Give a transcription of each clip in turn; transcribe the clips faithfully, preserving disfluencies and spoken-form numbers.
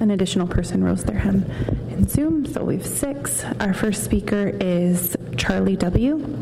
an additional person rose their hand in Zoom, so we have six. Our first speaker is Charlie W.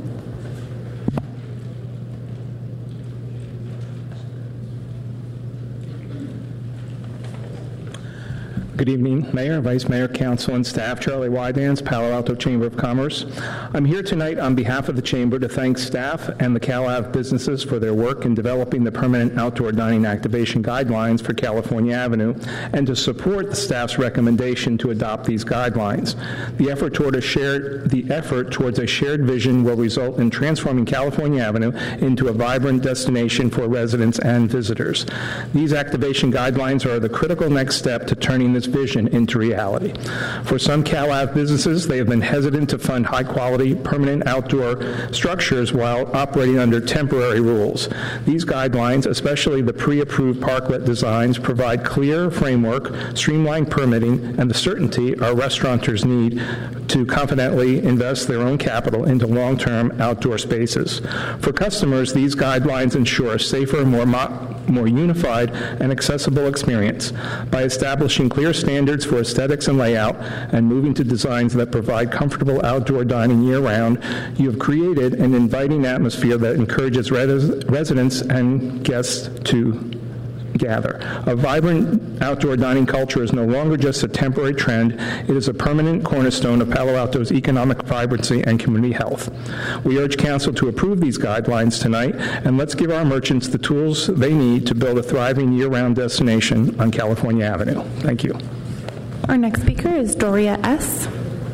Good evening, Mayor, Vice Mayor, Council, and staff. Charlie Wydans, Palo Alto Chamber of Commerce. I'm here tonight on behalf of the Chamber to thank staff and the CalAv businesses for their work in developing the permanent outdoor dining activation guidelines for California Avenue and to support the staff's recommendation to adopt these guidelines. The effort toward a shared, the effort towards a shared vision will result in transforming California Avenue into a vibrant destination for residents and visitors. These activation guidelines are the critical next step to turning this vision into reality. For some CalAv businesses, they have been hesitant to fund high-quality, permanent outdoor structures while operating under temporary rules. These guidelines, especially the pre-approved parklet designs, provide clear framework, streamlined permitting, and the certainty our restaurateurs need to confidently invest their own capital into long-term outdoor spaces. For customers, these guidelines ensure a safer, more, mo- more unified, and accessible experience by establishing clear standards for aesthetics and layout and moving to designs that provide comfortable outdoor dining year-round. You have created an inviting atmosphere that encourages res- residents and guests to gather. A vibrant outdoor dining culture is no longer just a temporary trend. It is a permanent cornerstone of Palo Alto's economic vibrancy and community health. We urge Council to approve these guidelines tonight, and let's give our merchants the tools they need to build a thriving year-round destination on California Avenue. Thank you. Our next speaker is Doria S.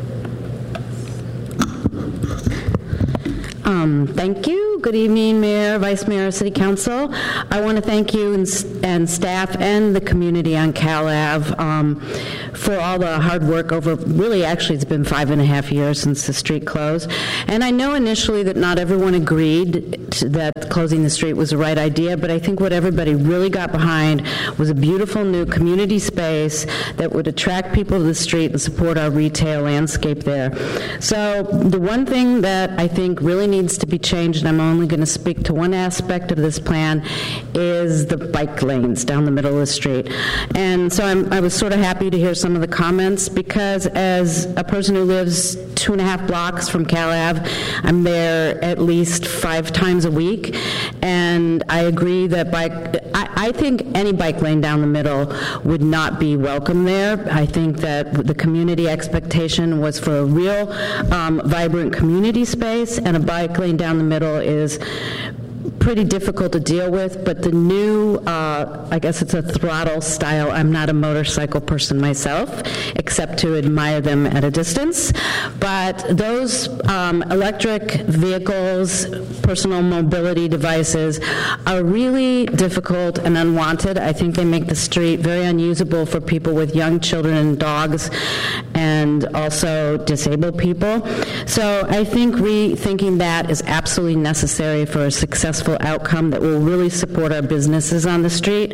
Um, thank you. Good evening, Mayor, Vice Mayor, City Council. I want to thank you and, and staff and the community on CalAv um, for all the hard work over, really, actually, it's been five and a half years since the street closed. And I know initially that not everyone agreed to that closing the street was the right idea, but I think what everybody really got behind was a beautiful new community space that would attract people to the street and support our retail landscape there. So the one thing that I think really needs to be changed, and I'm only going to speak to one aspect of this plan, is the bike lanes down the middle of the street. And so I'm, I was sort of happy to hear some of the comments, because as a person who lives two and a half blocks from CalAv, I'm there at least five times a week, and I agree that bike, I, I think any bike lane down the middle would not be welcome there. I think that the community expectation was for a real um, vibrant community space, and a bike lane down the middle is pretty difficult to deal with, but the new, uh, I guess it's a throttle style. I'm not a motorcycle person myself, except to admire them at a distance. But those um, electric vehicles, personal mobility devices, are really difficult and unwanted. I think they make the street very unusable for people with young children and dogs, and also disabled people. So I think rethinking that is absolutely necessary for a successful outcome that will really support our businesses on the street.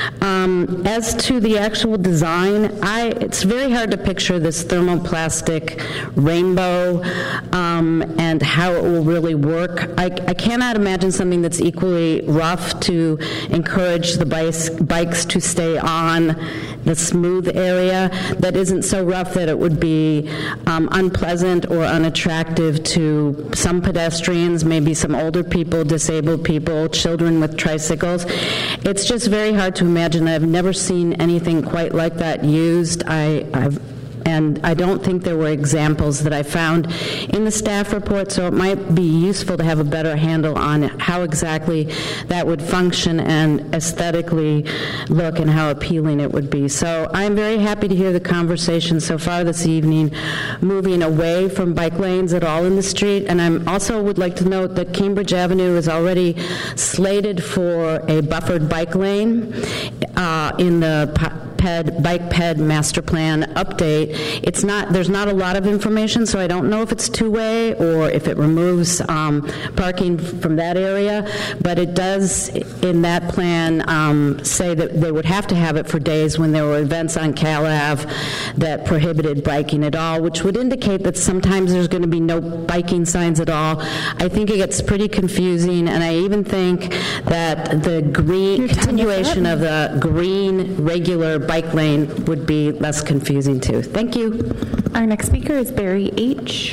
Um, as to the actual design, I, it's very hard to picture this thermoplastic rainbow um, and how it will really work. I, I cannot imagine something that's equally rough to encourage the bikes, bikes to stay on the smooth area that isn't so rough that it would be um, unpleasant or unattractive to some pedestrians, maybe some older people, disabled people, children with tricycles. It's just very hard to imagine. I've never seen anything quite like that used. I, I've And I don't think there were examples that I found in the staff report, so it might be useful to have a better handle on how exactly that would function and aesthetically look and how appealing it would be. So I'm very happy to hear the conversation so far this evening, moving away from bike lanes at all in the street. And I also would like to note that Cambridge Avenue is already slated for a buffered bike lane uh, in the Ped, Bike Ped Master Plan update. It's not, there's not a lot of information, so I don't know if it's two-way or if it removes um, parking from that area, but it does in that plan um, say that they would have to have it for days when there were events on CalAv that prohibited biking at all, which would indicate that sometimes there's going to be no biking signs at all. I think it gets pretty confusing, and I even think that the green continuation of the green regular bike lane would be less confusing too. Thank you. Our next speaker is Barry H.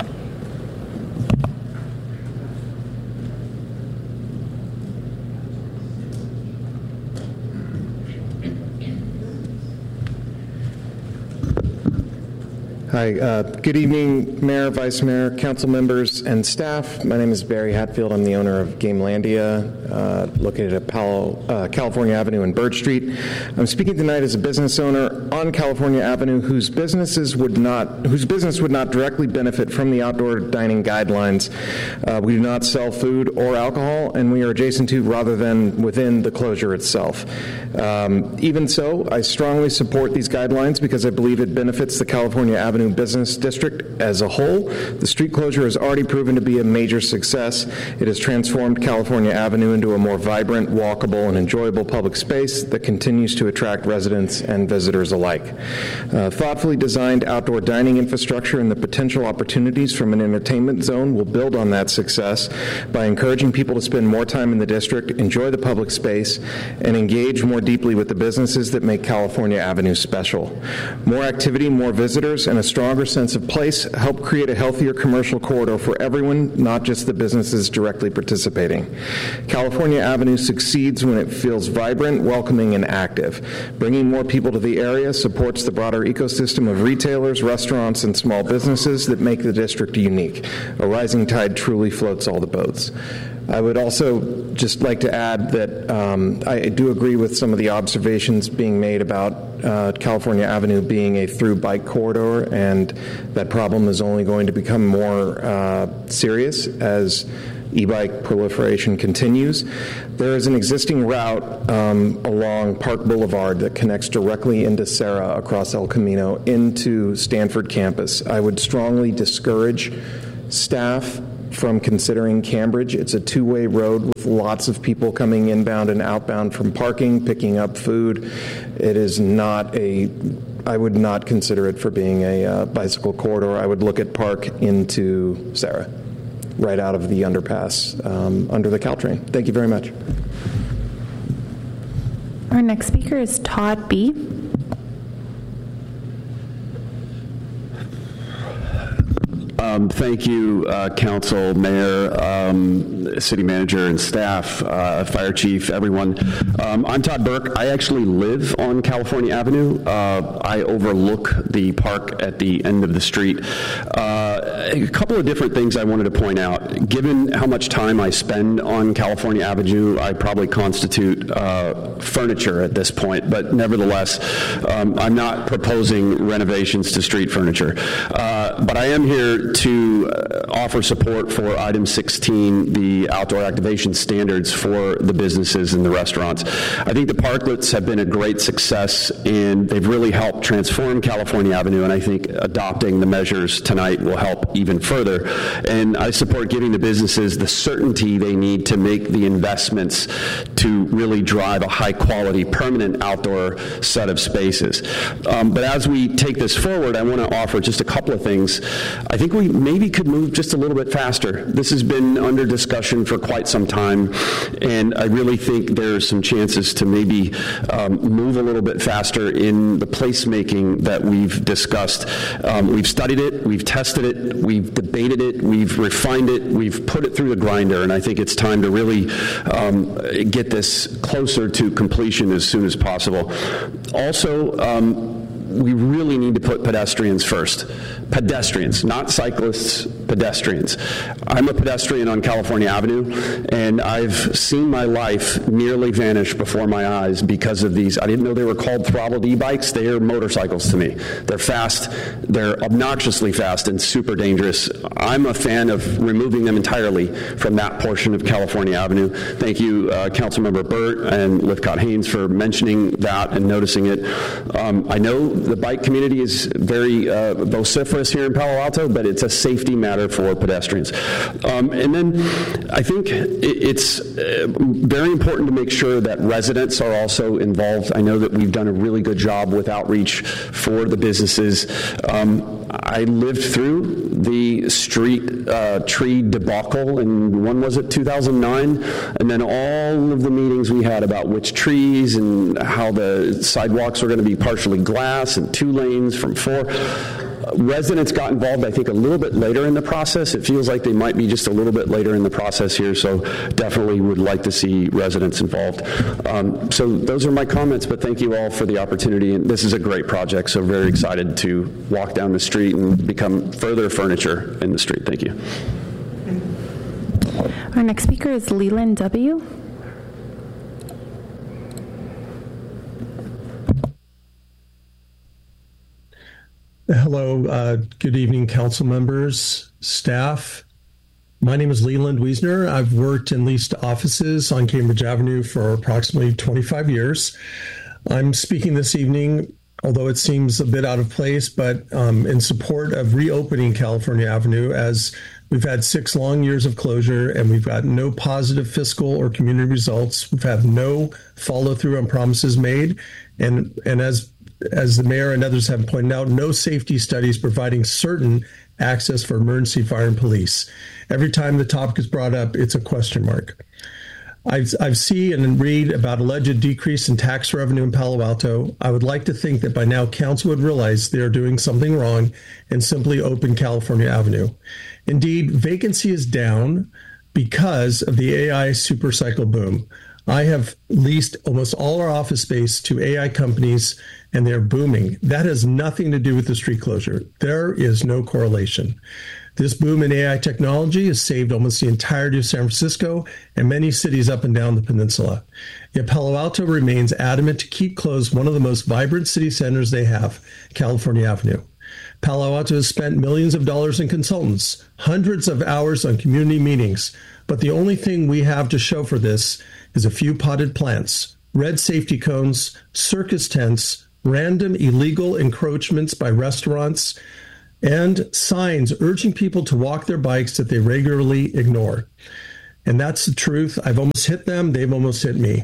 Hi, uh, good evening, Mayor, Vice Mayor, council members, and staff. My name is Barry Hatfield. I'm the owner of Gamelandia, uh, located at Palo, uh, California Avenue and Bird Street. I'm speaking tonight as a business owner on California Avenue whose businesses would not, whose business would not directly benefit from the outdoor dining guidelines. Uh, we do not sell food or alcohol, and we are adjacent to rather than within the closure itself. Um, even so, I strongly support these guidelines because I believe it benefits the California Avenue Business District as a whole. The street closure has already proven to be a major success. It has transformed California Avenue into a more vibrant, walkable, and enjoyable public space that continues to attract residents and visitors alike. Uh, thoughtfully designed outdoor dining infrastructure and the potential opportunities from an entertainment zone will build on that success by encouraging people to spend more time in the district, enjoy the public space, and engage more deeply with the businesses that make California Avenue special. More activity, more visitors, and a stronger sense of place help create a healthier commercial corridor for everyone, not just the businesses directly participating. California Avenue succeeds when it feels vibrant, welcoming, and active. Bringing more people to the area supports the broader ecosystem of retailers, restaurants, and small businesses that make the district unique. A rising tide truly floats all the boats. I would also just like to add that um, I do agree with some of the observations being made about uh, California Avenue being a through bike corridor, and that problem is only going to become more uh, serious as e-bike proliferation continues. There is an existing route um, along Park Boulevard that connects directly into Serra across El Camino into Stanford campus. I would strongly discourage staff from considering Cambridge. It's a two-way road with lots of people coming inbound and outbound from parking, picking up food. It is not a, I would not consider it for being a uh, bicycle corridor. I would look at Park into Serra, right out of the underpass um, under the Caltrain. Thank you very much. Our next speaker is Todd B. Um, thank you, uh, Council, Mayor, um, City Manager, and staff, uh, Fire Chief, everyone. Um, I'm Todd Burke. I actually live on California Avenue. Uh, I overlook the park at the end of the street. Uh, a couple of different things I wanted to point out. Given how much time I spend on California Avenue, I probably constitute uh, furniture at this point, but nevertheless, um, I'm not proposing renovations to street furniture. Uh, but I am here to uh, offer support for item sixteen, the outdoor activation standards for the businesses and the restaurants. I think the parklets have been a great success, and they've really helped transform California Avenue, and I think adopting the measures tonight will help even further. And I support giving the businesses the certainty they need to make the investments to really drive a high-quality, permanent outdoor set of spaces. Um, but as we take this forward, I want to offer just a couple of things. I think we maybe could move just a little bit faster. This has been under discussion for quite some time, and I really think there's some chances to maybe um, move a little bit faster in the placemaking that we've discussed. Um, we've studied it, we've tested it, we've debated it, we've refined it, we've put it through the grinder, and I think it's time to really um, get this closer to completion as soon as possible. Also, um, we really need to put pedestrians first. Pedestrians, not cyclists, pedestrians. I'm a pedestrian on California Avenue, and I've seen my life nearly vanish before my eyes because of these. I didn't know they were called throttled e-bikes. They are motorcycles to me. They're fast, they're obnoxiously fast and super dangerous. I'm a fan of removing them entirely from that portion of California Avenue. Thank you, uh, Councilmember Burt and Lithcott Haynes, for mentioning that and noticing it. Um, I know the bike community is very uh, vociferous here in Palo Alto, but it's a safety matter matter for pedestrians. Um, and then I think it's very important to make sure that residents are also involved. I know that we've done a really good job with outreach for the businesses. Um, I lived through the street uh, tree debacle in, when was it, two thousand nine? And then all of the meetings we had about which trees and how the sidewalks were going to be partially glass and two lanes from four. Residents got involved, I think, a little bit later in the process. It feels like they might be just a little bit later in the process here, so definitely would like to see residents involved. Um, so those are my comments, but thank you all for the opportunity. And this is a great project, so very excited to walk down the street and become further furniture in the street. Thank you. Our next speaker is Leland W. Hello, uh, good evening, council members, staff. My name is Leland Wiesner. I've worked in leased offices on Cambridge Avenue for approximately twenty-five years. I'm speaking this evening, although it seems a bit out of place, but um, in support of reopening California Avenue, as we've had six long years of closure and we've got no positive fiscal or community results. We've had no follow through on promises made. And, and as As the mayor and others have pointed out, no safety studies providing certain access for emergency fire and police. Every time the topic is brought up, it's a question mark. I've, I've seen and read about alleged decrease in tax revenue in Palo Alto. I would like to think that by now council would realize they are doing something wrong and simply open California Avenue. Indeed, vacancy is down because of the A I supercycle boom. I have leased almost all our office space to A I companies, and they're booming. That has nothing to do with the street closure. There is no correlation. This boom in A I technology has saved almost the entirety of San Francisco and many cities up and down the peninsula. Yet Palo Alto remains adamant to keep closed one of the most vibrant city centers they have, California Avenue. Palo Alto has spent millions of dollars in consultants, hundreds of hours on community meetings, but the only thing we have to show for this is a few potted plants, red safety cones, circus tents, random illegal encroachments by restaurants, and signs urging people to walk their bikes that they regularly ignore. And that's the truth. I've almost hit them. They've almost hit me.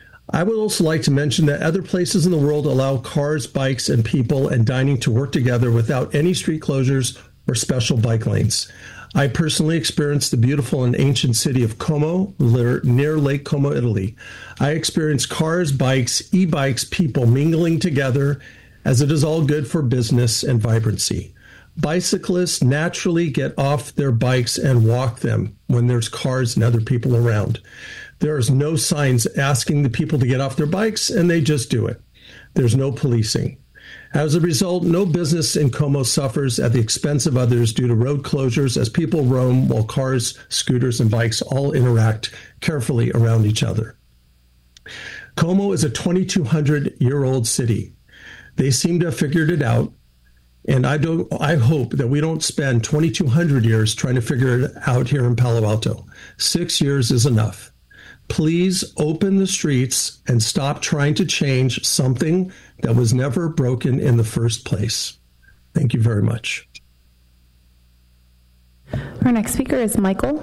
I would also like to mention that other places in the world allow cars, bikes, and people and dining to work together without any street closures or special bike lanes. I personally experienced the beautiful and ancient city of Como, near Lake Como, Italy. I experienced cars, bikes, e-bikes, people mingling together, as it is all good for business and vibrancy. Bicyclists naturally get off their bikes and walk them when there's cars and other people around. There is no signs asking the people to get off their bikes, and they just do it. There's no policing. As a result, no business in Como suffers at the expense of others due to road closures as people roam while cars, scooters, and bikes all interact carefully around each other. Como is a twenty-two hundred year old city. They seem to have figured it out, and I don't. I hope that we don't spend twenty-two hundred years trying to figure it out here in Palo Alto. Six years is enough. Please open the streets and stop trying to change something that was never broken in the first place. Thank you very much. Our next speaker is Michael.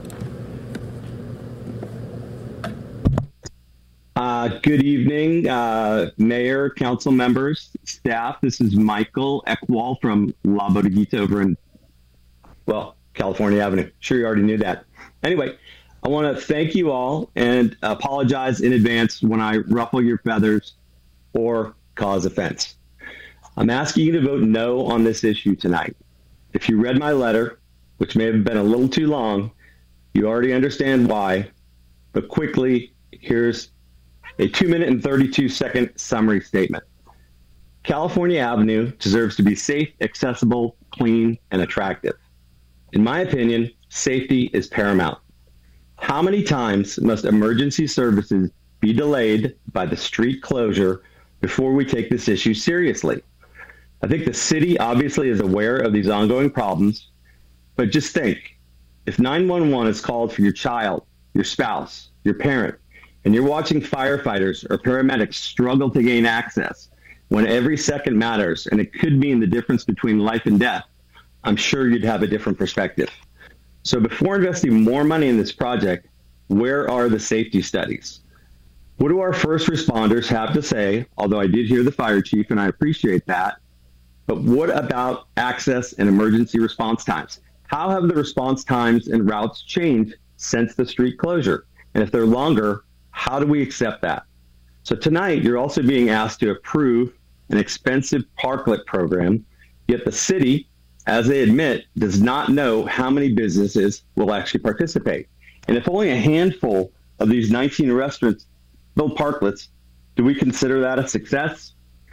Uh, good evening, uh, Mayor, council members, staff. This is Michael Eckwall from La Bodeguita over in, well, California Avenue. Sure, you already knew that. Anyway, I want to thank you all and apologize in advance when I ruffle your feathers or cause offense. I'm asking you to vote no on this issue tonight. If you read my letter, which may have been a little too long, you already understand why, but quickly, here's a two minute and thirty-two second summary statement. California Avenue deserves to be safe, accessible, clean, and attractive. In my opinion, safety is paramount. How many times must emergency services be delayed by the street closure before we take this issue seriously? I think the city obviously is aware of these ongoing problems, but just think, if nine one one is called for your child, your spouse, your parent, and you're watching firefighters or paramedics struggle to gain access when every second matters and it could mean the difference between life and death, I'm sure you'd have a different perspective. So before investing more money in this project, where are the safety studies? What do our first responders have to say? Although I did hear the fire chief, and I appreciate that. But what about access and emergency response times? How have the response times and routes changed since the street closure? And if they're longer, how do we accept that? So tonight, you're also being asked to approve an expensive parklet program, yet the city, as they admit, does not know how many businesses will actually participate. And if only a handful of these nineteen restaurants build parklets, do we consider that a success?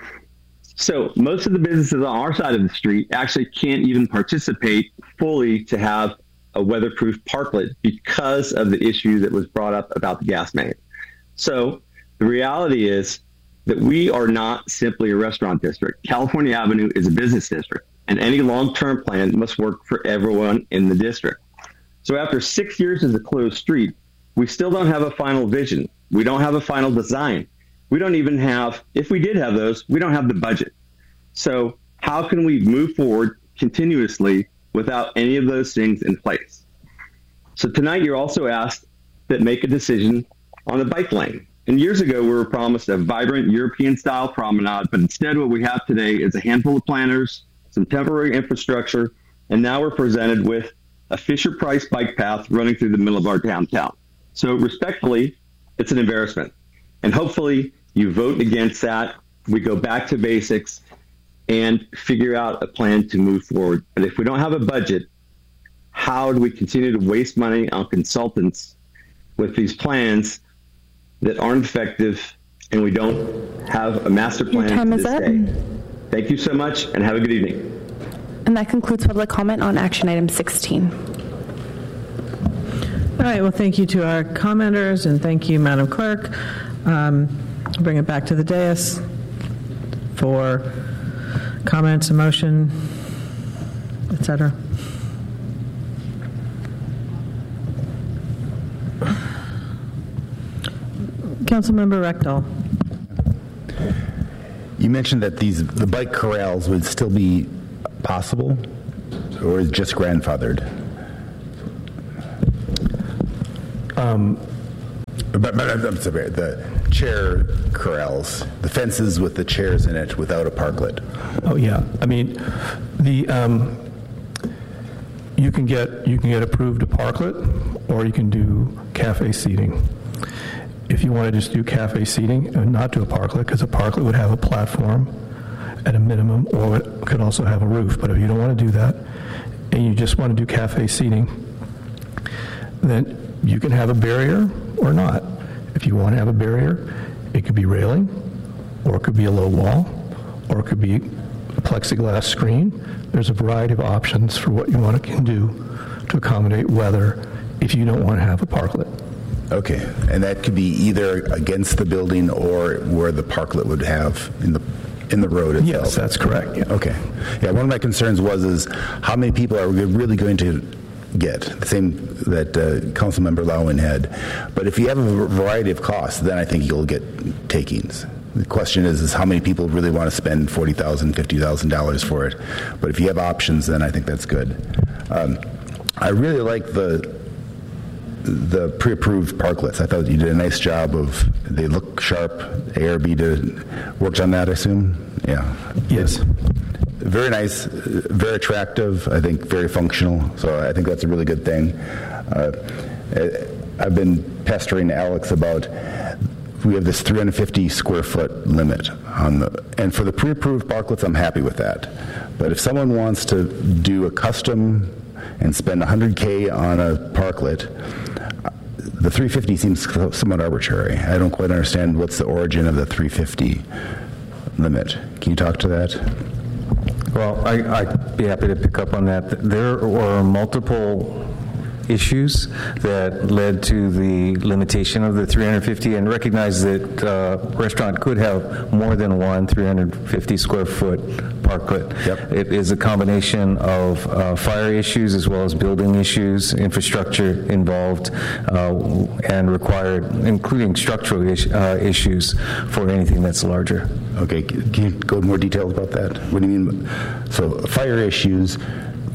So most of the businesses on our side of the street actually can't even participate fully to have a weatherproof parklet because of the issue that was brought up about the gas main. So the reality is that we are not simply a restaurant district. California Avenue is a business district, and any long-term plan must work for everyone in the district. So after six years as a closed street, we still don't have a final vision. We don't have a final design. We don't even have, if we did have those, we don't have the budget. So how can we move forward continuously without any of those things in place? So tonight you're also asked that make a decision on the bike lane. And years ago, we were promised a vibrant European-style promenade, but instead what we have today is a handful of planners, some temporary infrastructure, and now we're presented with a Fisher-Price bike path running through the middle of our downtown. So respectfully, it's an embarrassment. And hopefully you vote against that, we go back to basics, and figure out a plan to move forward. But if we don't have a budget, how do we continue to waste money on consultants with these plans that aren't effective, and we don't have a master plan? Your time to is this up. day? Thank you so much, and have a good evening. And that concludes public comment on action item sixteen. All right, well, thank you to our commenters, and thank you, Madam Clerk. Um, bring it back to the dais for comments, a motion, et cetera. Councilmember Rectal. You mentioned that these the bike corrals would still be possible, or is it just grandfathered? Um, but, but I'm sorry, the chair corrals, the fences with the chairs in it without a parklet. Oh yeah, I mean, the um, you can get you can get approved a parklet, or you can do cafe seating. If you want to just do cafe seating and not do a parklet, because a parklet would have a platform at a minimum, or it could also have a roof. But if you don't want to do that, and you just want to do cafe seating, then you can have a barrier or not. If you want to have a barrier, it could be railing, or it could be a low wall, or it could be a plexiglass screen. There's a variety of options for what you want to can do to accommodate weather if you don't want to have a parklet. Okay, and that could be either against the building or where the parklet would have in the in the road itself. Yes, that's correct. Yeah. Okay. Yeah, one of my concerns was is how many people are we really going to get? The same that uh, Councilmember Lowen had. But if you have a variety of costs, then I think you'll get takings. The question is, is how many people really want to spend forty thousand dollars, fifty thousand dollars for it? But if you have options, then I think that's good. Um, I really like the the pre-approved parklets. I thought you did a nice job of, they look sharp. A R B did, worked on that, I assume? Yeah. Yes. Very nice, very attractive, I think very functional. So I think that's a really good thing. Uh, I've been pestering Alex about, we have this three hundred fifty square foot limit on the, and for the pre-approved parklets, I'm happy with that. But if someone wants to do a custom and spend one hundred K on a parklet, the three hundred fifty seems somewhat arbitrary. I don't quite understand what's the origin of the three hundred fifty limit. Can you talk to that? Well, I, I'd be happy to pick up on that. There were multiple issues that led to the limitation of the three hundred fifty, and recognize that uh, restaurant could have more than one three hundred fifty square foot parklet. Yep. It is a combination of uh, fire issues as well as building issues, infrastructure involved, uh, and required, including structural is, uh, issues for anything that's larger. Okay, can you go into more details about that? What do you mean? So fire issues,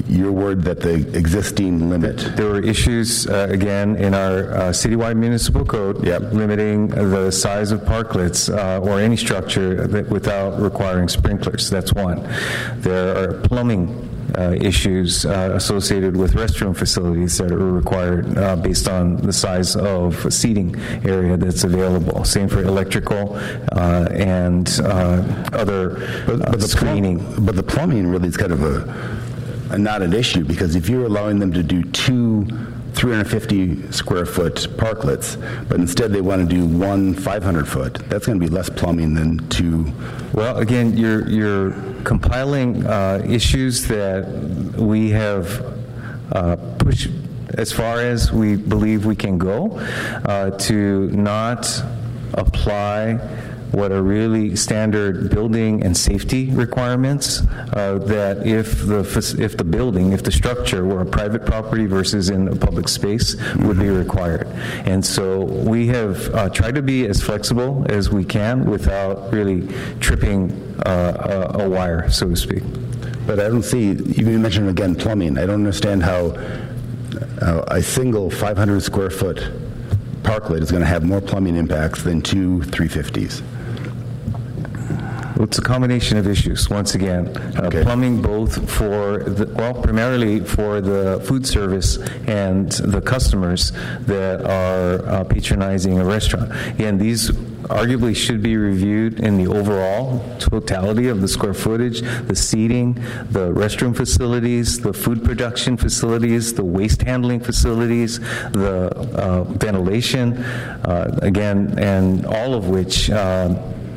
your word that the existing limit. There were issues, uh, again, in our uh, citywide municipal code Yep. limiting the size of parklets uh, or any structure that without requiring sprinklers. That's one. There are plumbing Uh, issues uh, associated with restroom facilities that are required uh, based on the size of seating area that's available. Same for electrical uh, and uh, other But, uh, but the screening. Plum, but the plumbing really is kind of a, a not an issue, because if you're allowing them to do two three hundred fifty square foot parklets, but instead they want to do one five hundred foot, that's going to be less plumbing than two. Well, again, you're you're compiling uh, issues that we have uh, pushed as far as we believe we can go uh, to not apply what are really standard building and safety requirements, uh, that if the if the building, if the structure were a private property versus in a public space, would be required. And so we have uh, tried to be as flexible as we can without really tripping uh, a, a wire, so to speak. But I don't see, you mentioned again plumbing. I don't understand how uh, a single five hundred square foot parklet is going to have more plumbing impacts than two three fifties. Well, it's a combination of issues, once again. Uh, Okay. Plumbing both for, the, well, primarily for the food service and the customers that are uh, patronizing a restaurant. Again, these arguably should be reviewed in the overall totality of the square footage, the seating, the restroom facilities, the food production facilities, the waste handling facilities, the uh, ventilation, uh, again, and all of which uh,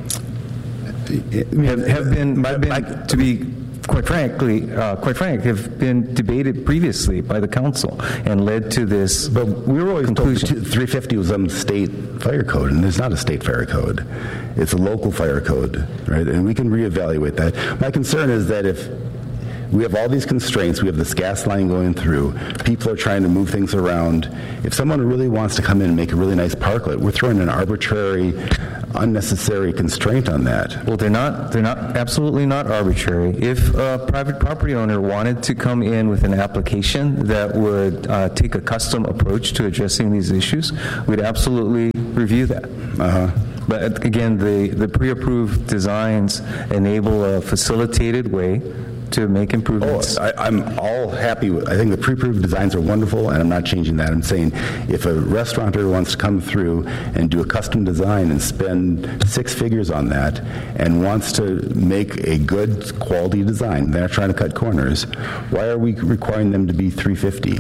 have, have been, have been, to be quite frankly, uh, quite frank, have been debated previously by the council and led to this. But we were always conclusion. told three fifty was some state fire code, and it's not a state fire code. It's a local fire code, right? And we can reevaluate that. My concern is that if we have all these constraints, we have this gas line going through, people are trying to move things around. If someone really wants to come in and make a really nice parklet, we're throwing an arbitrary, unnecessary constraint on that. Well, they're not, they're not, absolutely not arbitrary. If a private property owner wanted to come in with an application that would uh, take a custom approach to addressing these issues, we'd absolutely review that. Uh-huh. But again, the, the pre-approved designs enable a facilitated way to make improvements. Oh, I, I'm all happy with, I think the pre-approved designs are wonderful, and I'm not changing that. I'm saying if a restaurateur wants to come through and do a custom design and spend six figures on that and wants to make a good quality design, they're not trying to cut corners, why are we requiring them to be three fifty?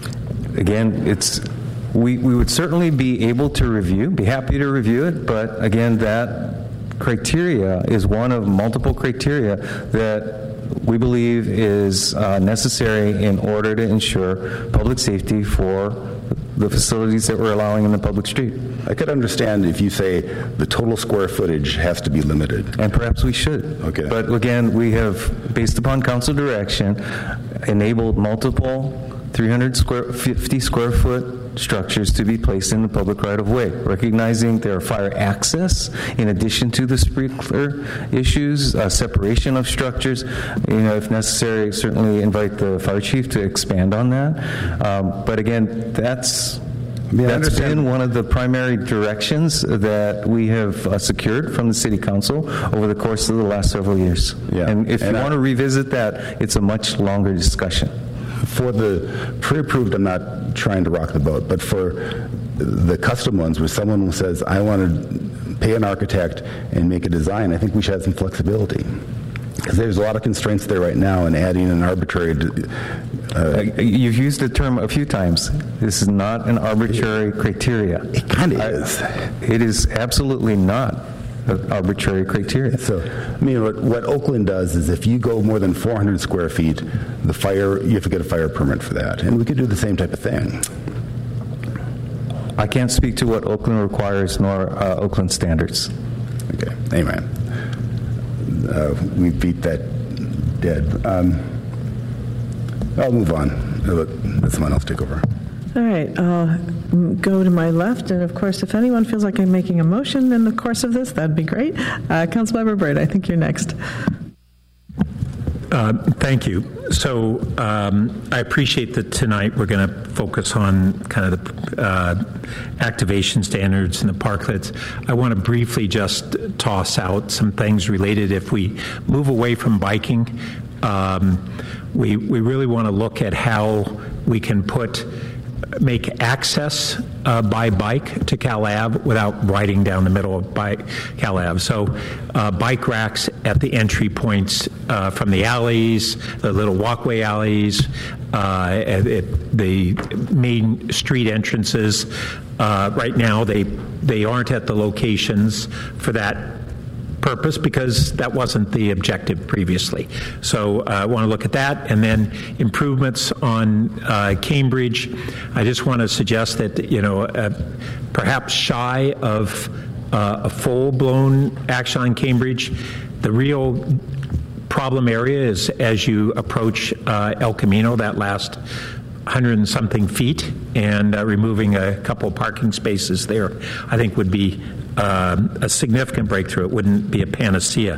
Again, it's, we, we would certainly be able to review, be happy to review it, but again, that criteria is one of multiple criteria that we believe is uh, necessary in order to ensure public safety for the facilities that we're allowing in the public street. I could understand if you say the total square footage has to be limited. And perhaps we should. Okay. But again, we have, based upon council direction, enabled multiple three hundred fifty square foot structures to be placed in the public right-of-way, recognizing their fire access in addition to the sprinkler issues, uh, separation of structures. You know, if necessary, certainly invite the fire chief to expand on that. Um, but again, that's mean, I that's understand. been one of the primary directions that we have uh, secured from the city council over the course of the last several years. Yeah. And if And you I- want to revisit that, it's a much longer discussion. For the pre-approved, I'm not trying to rock the boat, but for the custom ones where someone says, I want to pay an architect and make a design, I think we should have some flexibility. Because there's a lot of constraints there right now, and adding an arbitrary... Uh, You've used the term a few times. This is not an arbitrary criteria. It kind of is. It is absolutely not an arbitrary criteria. So, I mean, what, what Oakland does is if you go more than four hundred square feet, the fire, you have to get a fire permit for that. And we could do the same type of thing. I can't speak to what Oakland requires nor uh, Oakland standards. Okay, anyway. Uh, we beat that dead. Um, I'll move on. I'll let someone else take over. All right, I'll go to my left, and of course, if anyone feels like I'm making a motion in the course of this, that'd be great. Uh, Councilmember Byrd, I think you're next. Uh, thank you. So um, I appreciate that tonight we're going to focus on kind of the uh, activation standards and the parklets. I want to briefly just toss out some things related. If we move away from biking, um, we, we really want to look at how we can put make access uh, by bike to Cal Ave without riding down the middle of bike, Cal Ave. So uh, bike racks at the entry points uh, from the alleys, the little walkway alleys, uh, at, at the main street entrances. Uh, right now, they they aren't at the locations for that purpose because that wasn't the objective previously. So uh, I want to look at that, and then improvements on uh, Cambridge. I just want to suggest that, you know, uh, perhaps shy of uh, a full-blown action on Cambridge, the real problem area is as you approach uh, El Camino, that last hundred and something feet, and uh, removing a couple parking spaces there, I think would be uh, a significant breakthrough. It wouldn't be a panacea.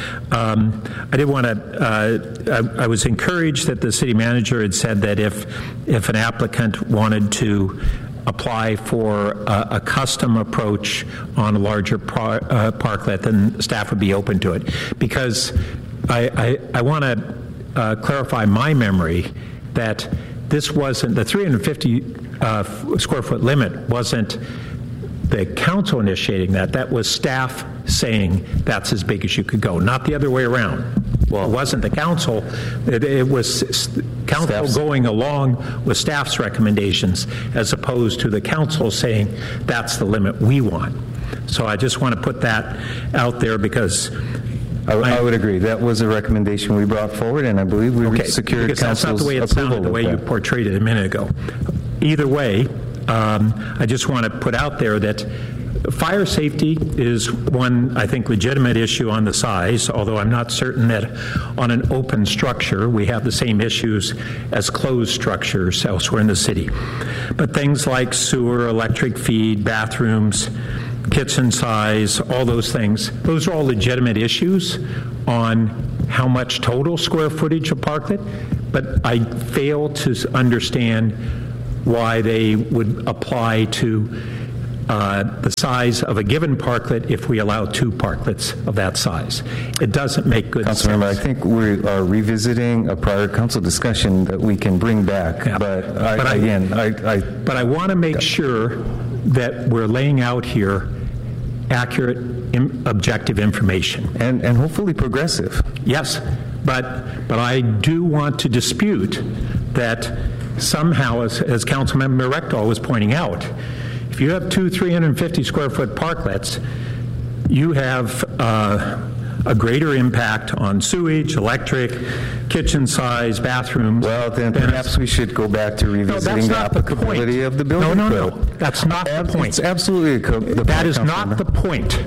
Um, I did want to, uh, I, I was encouraged that the city manager had said that if, if an applicant wanted to apply for a, a custom approach on a larger par, uh, parklet, then staff would be open to it. Because I, I, I want to uh, clarify my memory that this wasn't, the three hundred fifty uh, square foot limit wasn't the council initiating that. That was staff saying that's as big as you could go, not the other way around. Well, it wasn't the council. It, it was council Staff's. going along with staff's recommendations as opposed to the council saying that's the limit we want. So I just want to put that out there because I, I would agree. That was a recommendation we brought forward, and I believe we okay, secured because council's that's not the way it sounded, the way you portrayed it a minute ago. Either way, um, I just want to put out there that fire safety is one, I think, legitimate issue on the size, although I'm not certain that on an open structure we have the same issues as closed structures elsewhere in the city. But things like sewer, electric feed, bathrooms, kitchen size, all those things, those are all legitimate issues on how much total square footage of parklet, but I fail to understand why they would apply to uh, the size of a given parklet if we allow two parklets of that size. It doesn't make good sense. Councilmember, I think we are revisiting a prior council discussion that we can bring back, yeah. but, I, but I, again, I, I... But I want to make sure that we're laying out here accurate, im- objective information. And, and hopefully progressive. Yes, but but I do want to dispute that somehow, as, as Councilmember Rectal was pointing out, if you have two three hundred fifty square foot parklets, you have uh, a greater impact on sewage, electric, kitchen size, bathrooms. Well, then perhaps we should go back to revisiting no, the applicability the of the building No, no, code. no. That's not Ab- the point. It's absolutely the, co- the That point, is not the point.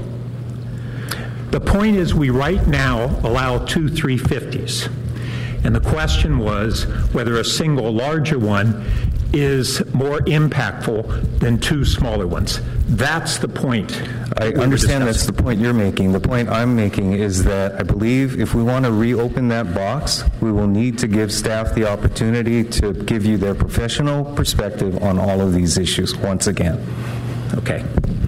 The point is we right now allow two three fifties. And the question was whether a single larger one is more impactful than two smaller ones. That's the point. I understand that's the point you're making. The point I'm making is that I believe if we want to reopen that box, we will need to give staff the opportunity to give you their professional perspective on all of these issues once again. Okay.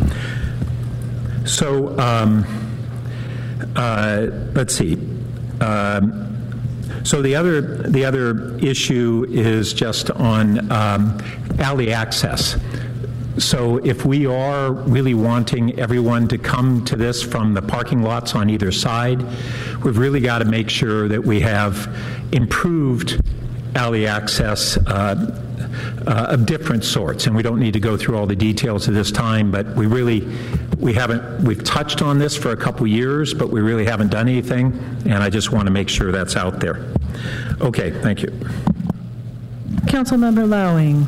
So, um, uh, let's see. Um, So the other the other issue is just on um, alley access. So if we are really wanting everyone to come to this from the parking lots on either side, we've really got to make sure that we have improved alley access uh, uh, of different sorts. And we don't need to go through all the details at this time, but we really, we haven't, we've touched on this for a couple years, but we really haven't done anything, and I just want to make sure that's out there. Okay, thank you. Councilmember Lowing.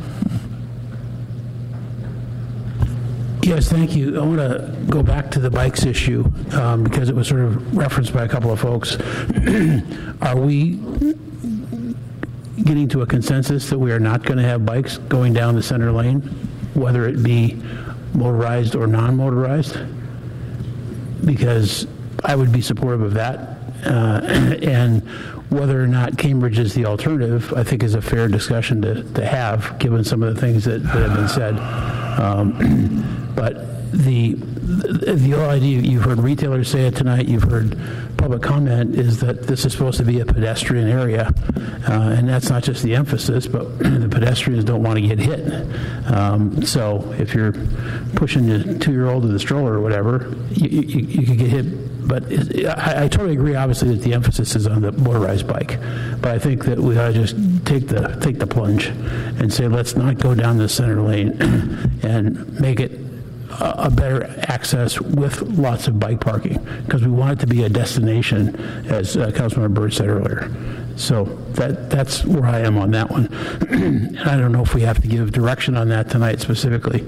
Yes, thank you. I want to go back to the bikes issue um, because it was sort of referenced by a couple of folks. Are we getting to a consensus that we are not going to have bikes going down the center lane, whether it be motorized or non-motorized? Because I would be supportive of that. Uh, and whether or not Cambridge is the alternative, I think is a fair discussion to, to have, given some of the things that, that have been said. Um, but the, the the whole idea, you've heard retailers say it tonight, you've heard public comment, is that this is supposed to be a pedestrian area. Uh, and that's not just the emphasis, but the pedestrians don't want to get hit. Um, so if you're pushing your two-year-old in the stroller or whatever, you, you, you could get hit. But it, I, I totally agree, obviously, that the emphasis is on the motorized bike. But I think that we ought to just take the take the plunge and say, let's not go down the center lane and make it a, a better access with lots of bike parking, because we want it to be a destination, as uh, Councilmember Byrd said earlier. So that that's where I am on that one. I don't know if we have to give direction on that tonight specifically.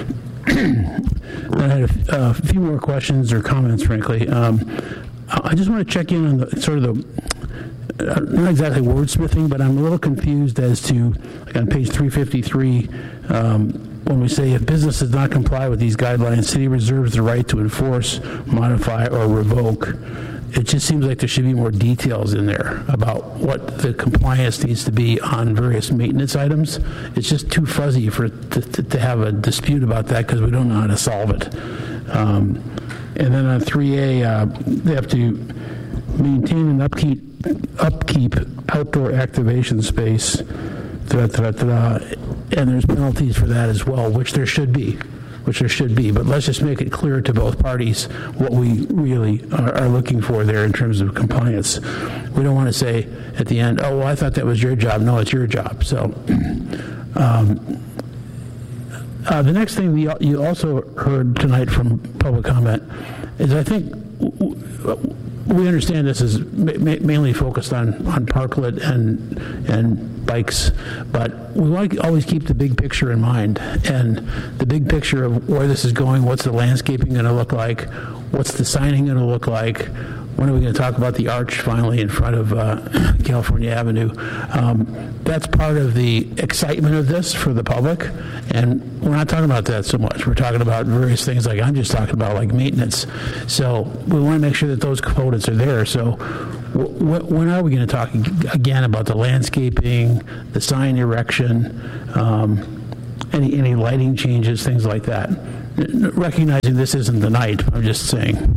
I had a, a few more questions or comments, frankly. Um, I just want to check in on the sort of the, uh, not exactly wordsmithing, but I'm a little confused as to, like on page three fifty-three, um, when we say if business does not comply with these guidelines, city reserves the right to enforce, modify, or revoke. It just seems like there should be more details in there about what the compliance needs to be on various maintenance items. It's just too fuzzy for to, to, to have a dispute about that, because we don't know how to solve it. Um, and then on three A, uh, they have to maintain and upkeep, upkeep outdoor activation space, da, da, da, da, and there's penalties for that as well, which there should be. which there should be, but let's just make it clear to both parties what we really are, are looking for there in terms of compliance. We don't want to say at the end, oh, well, I thought that was your job. No, it's your job. So um, uh, the next thing we, you also heard tonight from public comment is, I think w- w- we understand this is ma- mainly focused on, on parklet and and bikes, but we want to always keep the big picture in mind, and the big picture of where this is going. What's the landscaping going to look like? What's the signing going to look like? When are we going to talk about the arch finally in front of uh, California Avenue? Um, that's part of the excitement of this for the public, and we're not talking about that so much. We're talking about various things, like I'm just talking about, like maintenance. So we want to make sure that those components are there. So w- w- when are we going to talk again about the landscaping, the sign erection, um, any any lighting changes, things like that? Recognizing this isn't the night, I'm just saying.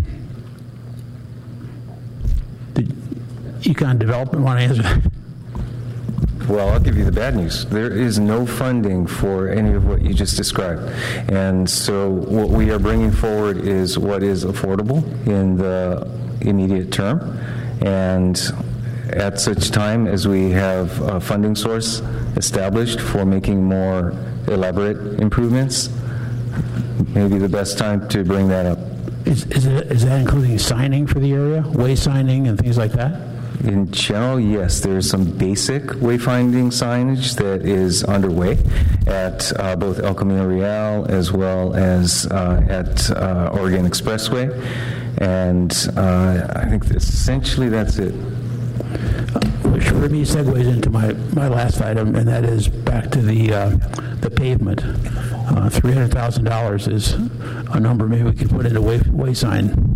Econ Development want to answer that? Well, I'll give you the bad news. There is no funding for any of what you just described. And so what we are bringing forward is what is affordable in the immediate term. And at such time as we have a funding source established for making more elaborate improvements, maybe the best time to bring that up. Is, is, it, is that including signing for the area, way signing and things like that? In general, yes. There's some basic wayfinding signage that is underway at uh, both El Camino Real as well as uh, at uh, Oregon Expressway, and uh, I think essentially that's it. Which for me segues into my, my last item, and that is back to the uh, the pavement. Uh, three hundred thousand dollars is a number maybe we could put in a way, way sign.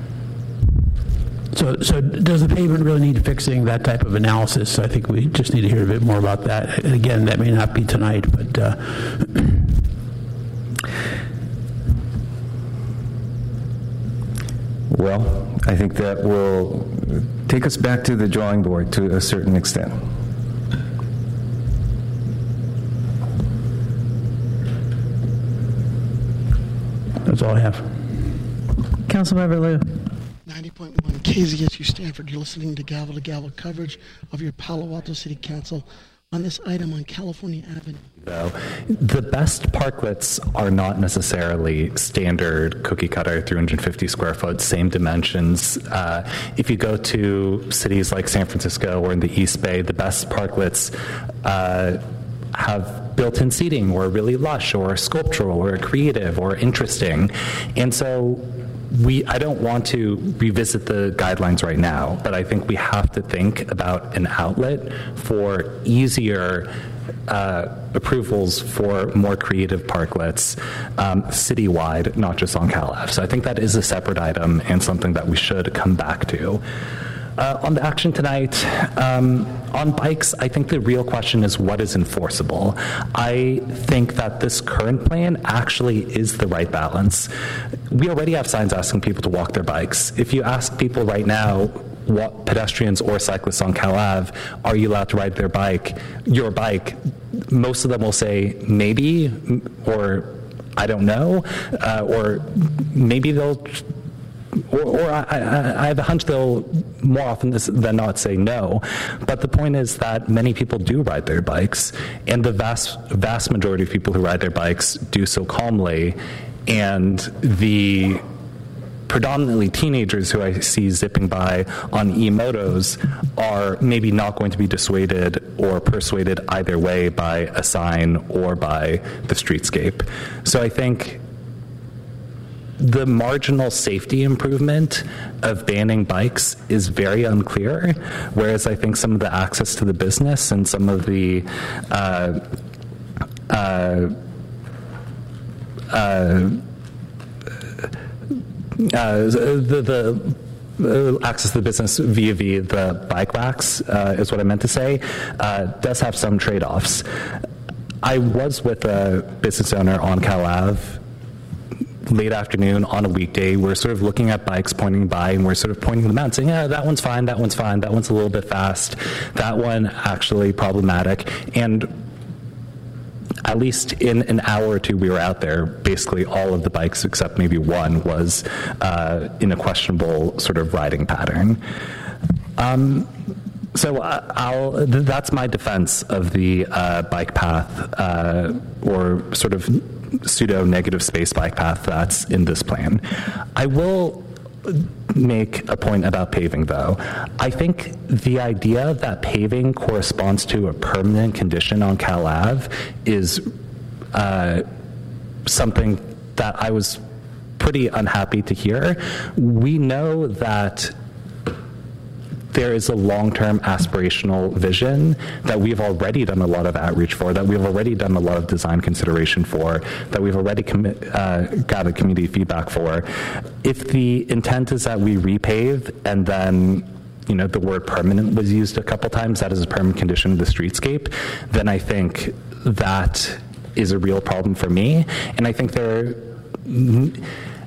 So, so does the pavement really need fixing? That type of analysis, I think we just need to hear a bit more about that. And again, that may not be tonight, but uh, well, I think that will take us back to the drawing board to a certain extent. That's all I have. Councilmember Liu. ninety point one K Z S U Stanford. You're listening to Gavel to Gavel coverage of your Palo Alto City Council on this item on California Avenue. The best parklets are not necessarily standard cookie cutter, three hundred fifty square foot, same dimensions. Uh, if you go to cities like San Francisco or in the East Bay, the best parklets uh, have built-in seating or really lush or sculptural or creative or interesting. And so we I don't want to revisit the guidelines right now, but I think we have to think about an outlet for easier uh, approvals for more creative parklets um, citywide, not just on CalAv. So I think that is a separate item and something that we should come back to. Uh, on the action tonight, um, on bikes, I think the real question is what is enforceable. I think that this current plan actually is the right balance. We already have signs asking people to walk their bikes. If you ask people right now, what pedestrians or cyclists on CalAv, are you allowed to ride their bike, your bike, most of them will say maybe, or I don't know, uh, or maybe they'll Or, or I, I, I have a hunch they'll more often than not say no. But the point is that many people do ride their bikes, and the vast, vast majority of people who ride their bikes do so calmly. And the predominantly teenagers who I see zipping by on e-motos are maybe not going to be dissuaded or persuaded either way by a sign or by the streetscape. So I think the marginal safety improvement of banning bikes is very unclear, whereas I think some of the access to the business and some of the uh, uh, uh, uh, the, the access to the business via via the bike racks uh, is what I meant to say, uh, does have some trade-offs. I was with a business owner on CalAv late afternoon on a weekday. We're sort of looking at bikes pointing by, and we're sort of pointing them out and saying, yeah, that one's fine, that one's fine, that one's a little bit fast, that one actually problematic. And at least in an hour or two we were out there, basically all of the bikes except maybe one was uh, in a questionable sort of riding pattern. Um, So I'll, that's my defense of the uh, bike path uh, or sort of pseudo-negative space bike path that's in this plan. I will make a point about paving, though. I think the idea that paving corresponds to a permanent condition on CalAv is uh, something that I was pretty unhappy to hear. We know that there is a long-term aspirational vision that we've already done a lot of outreach for, that we've already done a lot of design consideration for, that we've already commi- uh, got a community feedback for. If the intent is that we repave and then, you know, the word permanent was used a couple times, that is a permanent condition of the streetscape, then I think that is a real problem for me. And I think there